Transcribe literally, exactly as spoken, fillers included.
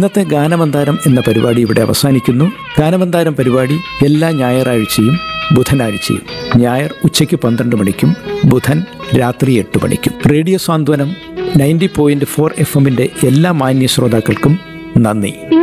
ഇന്നത്തെ ഗാനമന്താരം എന്ന പരിപാടി ഇവിടെ അവസാനിക്കുന്നു. ഗാനമന്താരം പരിപാടി എല്ലാ ഞായറാഴ്ചയും ബുധനാഴ്ചയും. ഞായർ ഉച്ചയ്ക്ക് പന്ത്രണ്ട് മണിക്കും ബുധൻ രാത്രി എട്ട് മണിക്കും. റേഡിയോ സാന്ത്വനം നയൻറ്റി പോയിന്റ് ഫോർ എഫ് എമ്മിൻ്റെ എല്ലാ മാന്യ ശ്രോതാക്കൾക്കും നന്ദി.